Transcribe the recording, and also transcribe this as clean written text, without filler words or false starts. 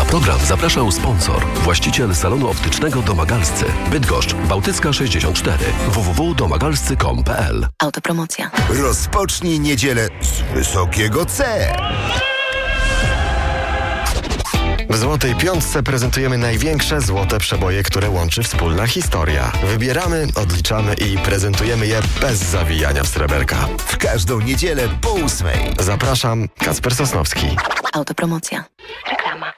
Program zapraszał sponsor, właściciel salonu optycznego Domagalscy. Bydgoszcz, Bałtycka 64, www.domagalscy.com.pl. Autopromocja. Rozpocznij niedzielę z wysokiego C. W Złotej Piątce prezentujemy największe złote przeboje, które łączy wspólna historia. Wybieramy, odliczamy i prezentujemy je bez zawijania w sreberka. W każdą niedzielę po 8:00. Zapraszam, Kacper Sosnowski. Autopromocja.